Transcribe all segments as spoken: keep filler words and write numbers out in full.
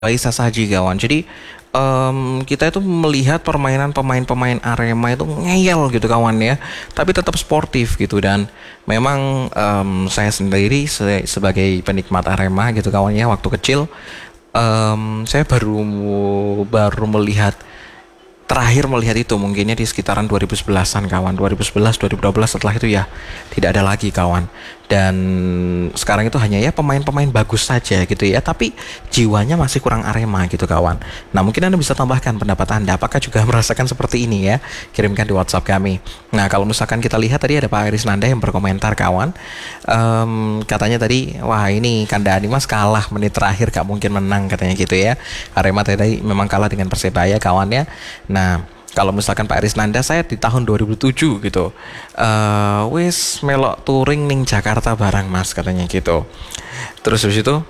Baik Sasaji kawan. Jadi em, kita itu melihat permainan pemain-pemain Arema itu ngeyel gitu kawan ya, tapi tetap sportif gitu. Dan memang em, saya sendiri se- sebagai penikmat Arema gitu kawan ya, waktu kecil em, saya baru baru melihat terakhir melihat itu mungkinnya di sekitaran dua ribu sebelas-an kawan. dua ribu sebelas dua ribu dua belas setelah itu ya tidak ada lagi kawan. Dan sekarang itu hanya ya pemain-pemain bagus saja gitu ya, tapi jiwanya masih kurang Arema gitu kawan. Nah, mungkin Anda bisa tambahkan pendapat Anda, apakah juga merasakan seperti ini ya? Kirimkan di WhatsApp kami. Nah, kalau misalkan kita lihat tadi ada Pak Aris Nanda yang berkomentar kawan. Em, katanya tadi, wah ini Kandani Mas kalah menit terakhir, gak mungkin menang katanya gitu ya. Arema tadi memang kalah dengan Persebaya kawan ya. Nah, kalau misalkan Pak Aris Nanda, saya di tahun dua ribu tujuh gitu, eh wis melok touring ning Jakarta barang Mas katanya gitu. Terus habis itu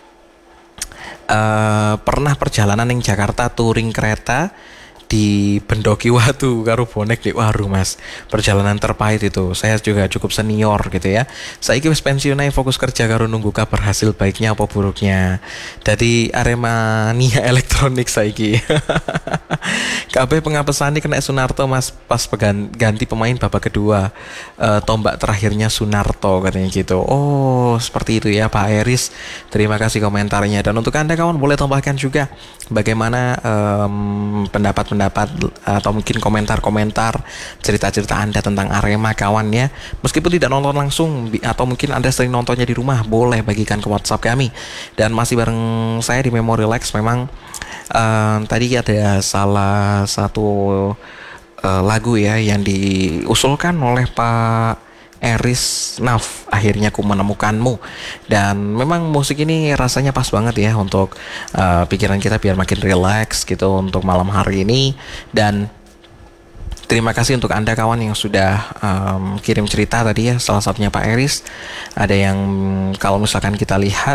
eh pernah perjalanan ning Jakarta touring kereta di Bendoki Watu karo bonek di Waru Mas. Perjalanan terpahit itu. Saya juga cukup senior gitu ya. Saiki wis pensiun ae, fokus kerja karo nunggu kabar hasil baiknya apa buruknya. Jadi Aremania elektronik saiki. Kabeh pengapesane kena Sunarto Mas pas pegan, ganti pemain babak kedua. Eh, tombak terakhirnya Sunarto katanya gitu. Oh, seperti itu ya Pak Eris. Terima kasih komentarnya. Dan untuk Anda kawan boleh tambahkan juga bagaimana em, pendapat-pendapat atau mungkin komentar-komentar cerita-cerita Anda tentang Arema kawan ya. Meskipun tidak nonton langsung bi- atau mungkin Anda sering nontonnya di rumah, boleh bagikan ke WhatsApp kami. Dan masih bareng saya di Memory Relax. Memang em, tadi ada salah satu eh, lagu ya yang diusulkan oleh Pak Eris Naf, akhirnya ku menemukanmu. Dan memang musik ini rasanya pas banget ya untuk uh, pikiran kita biar makin relax gitu untuk malam hari ini. Dan terima kasih untuk Anda kawan yang sudah um, kirim cerita tadi ya, salah satunya Pak Eris. Ada yang kalau misalkan kita lihat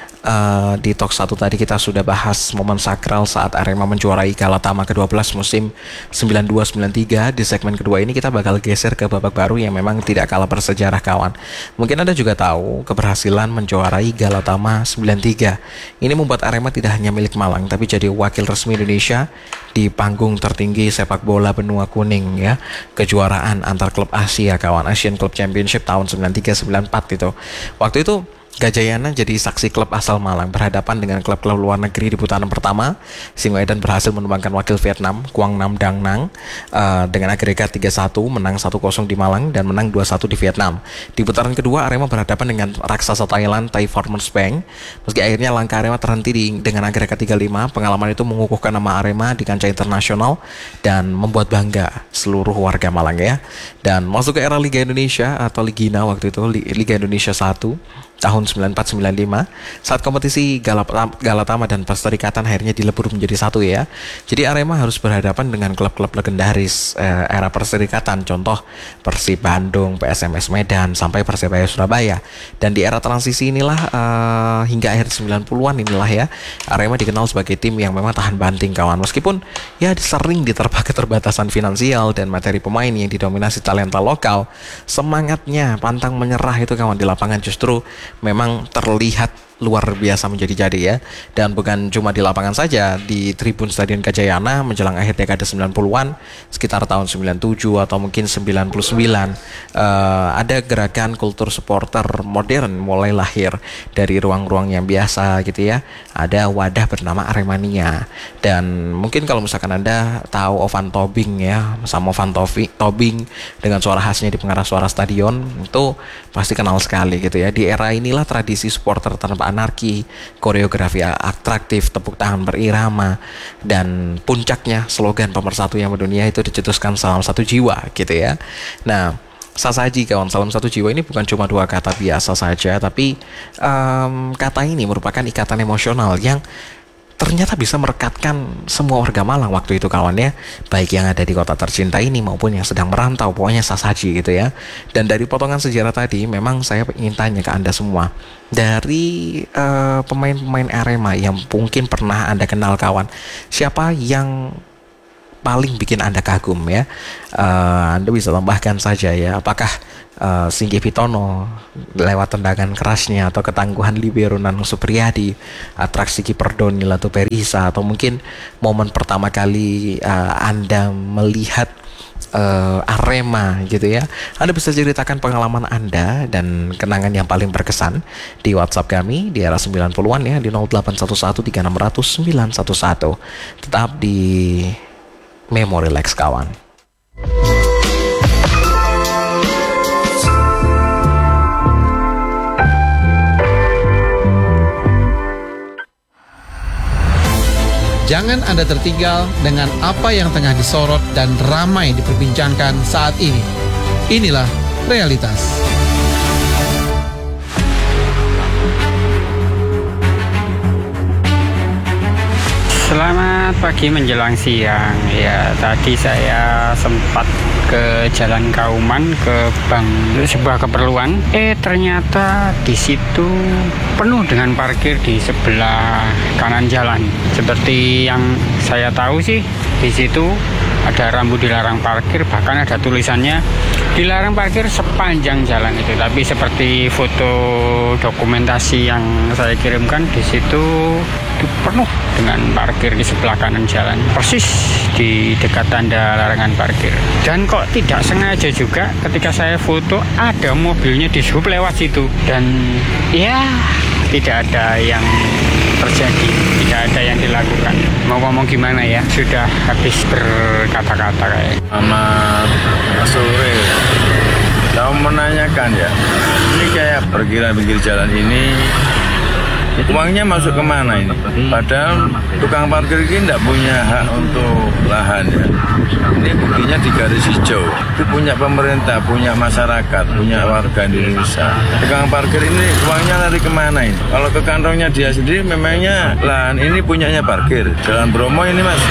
uh, di talk satu tadi kita sudah bahas momen sakral saat Arema menjuarai Galatama ke dua belas musim sembilan dua sembilan tiga. Di segmen kedua ini kita bakal geser ke babak baru yang memang tidak kalah bersejarah kawan. Mungkin Anda juga tahu keberhasilan menjuarai Galatama sembilan tiga. Ini membuat Arema tidak hanya milik Malang tapi jadi wakil resmi Indonesia di panggung tertinggi sepak bola benua kuning ya, kejuaraan antar klub Asia kawan, Asian Club Championship tahun sembilan tiga sembilan empat itu. Waktu itu Gajayana jadi saksi klub asal Malang berhadapan dengan klub-klub luar negeri di putaran pertama. Singoedan berhasil menumbangkan wakil Vietnam, Quang Nam Dang Nang, uh, dengan agregat tiga satu, menang satu kosong di Malang dan menang dua satu di Vietnam. Di putaran kedua Arema berhadapan dengan raksasa Thailand, Thai Farmers Bank. Meski akhirnya langkah Arema terhenti di, dengan agregat tiga lima, pengalaman itu mengukuhkan nama Arema di kancah internasional dan membuat bangga seluruh warga Malang ya. Dan masuk ke era Liga Indonesia atau Ligina waktu itu, Liga Indonesia satu tahun sembilan empat sembilan lima, saat kompetisi Galatama, Galatama dan Perserikatan akhirnya dilebur menjadi satu ya. Jadi Arema harus berhadapan dengan klub-klub legendaris eh, era Perserikatan, contoh Persib Bandung, P S M S Medan sampai Persebaya Surabaya. Dan di era transisi inilah eh, hingga akhir sembilan puluhan inilah ya, Arema dikenal sebagai tim yang memang tahan banting kawan. Meskipun ya sering diterpa keterbatasan finansial dan materi pemain yang didominasi talenta lokal, semangatnya pantang menyerah itu kawan di lapangan justru memang terlihat luar biasa menjadi-jadi ya. Dan bukan cuma di lapangan saja, di tribun Stadion Gajayana menjelang akhir dekade sembilan puluhan, sekitar tahun sembilan puluh tujuh atau mungkin sembilan puluh sembilan, eh, ada gerakan kultur supporter modern mulai lahir dari ruang-ruang yang biasa gitu ya. Ada wadah bernama Aremania. Dan mungkin kalau misalkan Anda tahu Ovan Tobing ya, sama Ovan Tovi- Tobing dengan suara khasnya di pengarah suara stadion, itu pasti kenal sekali gitu ya. Di era inilah tradisi supporter tanpa anarki, koreografi atraktif, tepuk tangan berirama, dan puncaknya slogan pemersatu yang mendunia itu dicetuskan salam satu jiwa gitu ya. Nah, Sasaji kawan, salam satu jiwa ini bukan cuma dua kata biasa saja, tapi em, kata ini merupakan ikatan emosional yang ternyata bisa merekatkan semua warga Malang waktu itu kawan ya, baik yang ada di kota tercinta ini maupun yang sedang merantau, pokoknya Sasaji gitu ya. Dan dari potongan sejarah tadi memang saya ingin tanya ke Anda semua, dari eh, pemain-pemain Arema yang mungkin pernah Anda kenal kawan, siapa yang paling bikin Anda kagum ya? Uh, Anda bisa tambahkan saja ya, apakah uh, Singgi Pitono lewat tendangan kerasnya, atau ketangguhan libero Nanu Supriyadi, atraksi kiper Doni Latuperisa, atau mungkin momen pertama kali uh, Anda melihat Uh, Arema gitu ya. Anda bisa ceritakan pengalaman Anda dan kenangan yang paling berkesan di WhatsApp kami di era sembilan puluhan ya, di nol delapan satu satu tiga enam nol nol sembilan satu satu. Tetap di Memori Lex kawan. Jangan Anda tertinggal dengan apa yang tengah disorot dan ramai diperbincangkan saat ini. Inilah realitas. Selamat pagi menjelang siang. Ya, tadi saya sempat ke Jalan Kauman ke bank sebuah keperluan. Eh ternyata di situ penuh dengan parkir di sebelah kanan jalan. Seperti yang saya tahu sih, di situ ada rambu dilarang parkir, bahkan ada tulisannya dilarang parkir sepanjang jalan itu. Tapi seperti foto dokumentasi yang saya kirimkan, di situ penuh dengan parkir di sebelah kanan jalan, persis di dekat tanda larangan parkir. Dan kok tidak sengaja juga ketika saya foto ada mobilnya di sub lewat situ, dan ya tidak ada yang terjadi, tidak ada yang dilakukan. Mau ngomong gimana ya, sudah habis berkata-kata kayak. Selamat sore. Saya menanyakan ya, ini kayak perkiraan pinggir jalan ini uangnya masuk kemana ini? Padahal tukang parkir ini tidak punya hak untuk lahan ya. Ini buktinya di garis hijau. Itu punya pemerintah, punya masyarakat, punya warga Indonesia. Tukang parkir ini uangnya lari kemana ini? Kalau ke kantongnya dia sendiri, memangnya lahan ini punyanya parkir. Jalan Bromo ini mas.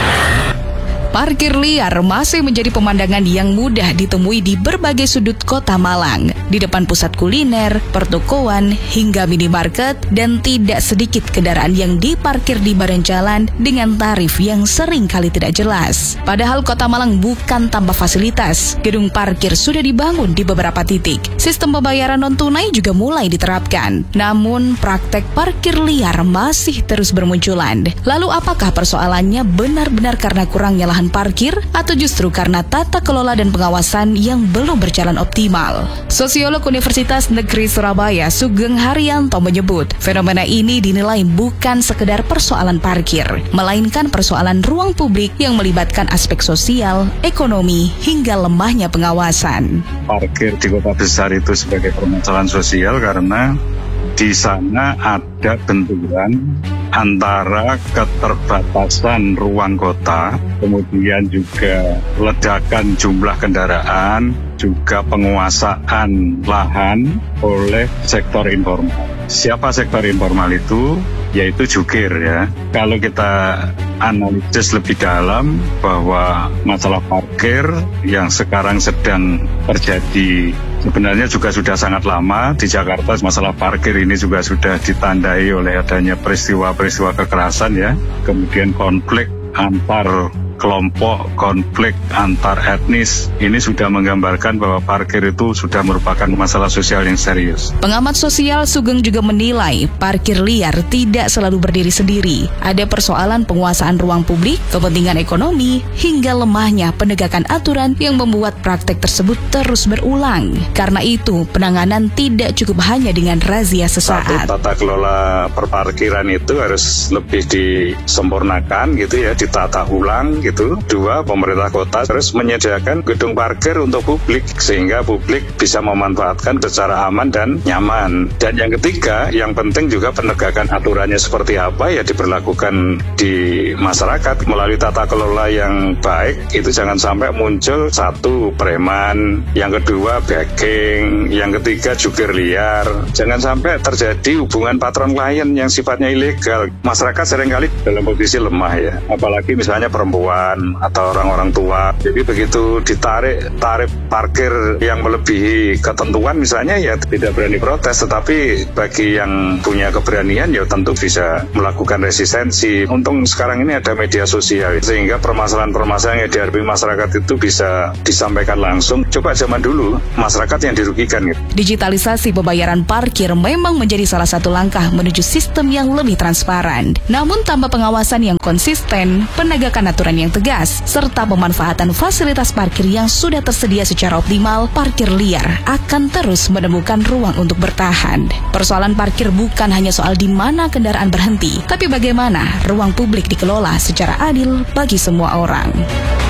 Parkir liar masih menjadi pemandangan yang mudah ditemui di berbagai sudut kota Malang, di depan pusat kuliner, pertokoan, hingga minimarket, dan tidak sedikit kendaraan yang diparkir di badan jalan dengan tarif yang sering kali tidak jelas. Padahal kota Malang bukan tanpa fasilitas, gedung parkir sudah dibangun di beberapa titik. Sistem pembayaran non-tunai juga mulai diterapkan. Namun praktek parkir liar masih terus bermunculan. Lalu apakah persoalannya benar-benar karena kurangnya lahan parkir, atau justru karena tata kelola dan pengawasan yang belum berjalan optimal? Sosiolog Universitas Negeri Surabaya Sugeng Haryanto menyebut, fenomena ini dinilai bukan sekedar persoalan parkir, melainkan persoalan ruang publik yang melibatkan aspek sosial, ekonomi, hingga lemahnya pengawasan. Parkir di kota besar itu sebagai permasalahan sosial karena di sana ada benturan antara keterbatasan ruang kota, kemudian juga ledakan jumlah kendaraan, juga penguasaan lahan oleh sektor informal. Siapa sektor informal itu? Yaitu jukir ya. Kalau kita analisis lebih dalam bahwa masalah parkir yang sekarang sedang terjadi sebenarnya juga sudah sangat lama di Jakarta. Masalah parkir ini juga sudah ditandai oleh adanya peristiwa-peristiwa kekerasan ya, kemudian konflik antar kelompok, konflik antar etnis. Ini sudah menggambarkan bahwa parkir itu sudah merupakan masalah sosial yang serius. Pengamat sosial Sugeng juga menilai parkir liar tidak selalu berdiri sendiri. Ada persoalan penguasaan ruang publik, kepentingan ekonomi, hingga lemahnya penegakan aturan yang membuat praktek tersebut terus berulang. Karena itu, penanganan tidak cukup hanya dengan razia sesaat. Satu, tata kelola perparkiran itu harus lebih disempurnakan gitu ya, ditata ulang gitu. Dua, pemerintah kota terus menyediakan gedung parkir untuk publik sehingga publik bisa memanfaatkan secara aman dan nyaman. Dan yang ketiga, yang penting juga penegakan aturannya seperti apa ya diberlakukan di masyarakat melalui tata kelola yang baik. Itu jangan sampai muncul satu preman, yang kedua backing, yang ketiga jukir liar. Jangan sampai terjadi hubungan patron klien yang sifatnya ilegal. Masyarakat seringkali dalam posisi lemah ya, apalagi misalnya perempuan perempuan atau orang-orang tua. Jadi begitu ditarik tarif parkir yang melebihi ketentuan misalnya, ya tidak berani protes, tetapi bagi yang punya keberanian ya tentu bisa melakukan resistensi. Untung sekarang ini ada media sosial sehingga permasalahan-permasalahan yang dihadapi masyarakat itu bisa disampaikan langsung. Coba zaman dulu masyarakat yang dirugikan gitu. Digitalisasi pembayaran parkir memang menjadi salah satu langkah menuju sistem yang lebih transparan. Namun tanpa pengawasan yang konsisten, penegakan aturan yang tegas, serta pemanfaatan fasilitas parkir yang sudah tersedia secara optimal, parkir liar akan terus menemukan ruang untuk bertahan. Persoalan parkir bukan hanya soal di mana kendaraan berhenti, tapi bagaimana ruang publik dikelola secara adil bagi semua orang.